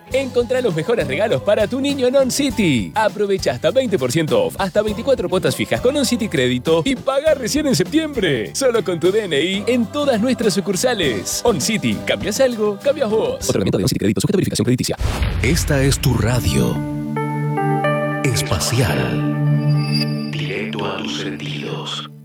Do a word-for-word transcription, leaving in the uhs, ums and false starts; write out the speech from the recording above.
Encontrá los mejores regalos para tu niño en OnCity. Aprovecha hasta veinte por ciento off, hasta veinticuatro cuotas fijas con OnCity Crédito y paga recién en septiembre. Solo con tu D N I en todas nuestras sucursales. OnCity, ¿cambias algo? Cambias vos. Otorgamiento de OnCity Crédito sujeto a verificación crediticia. Esta es tu radio espacial. Directo a tus sentidos.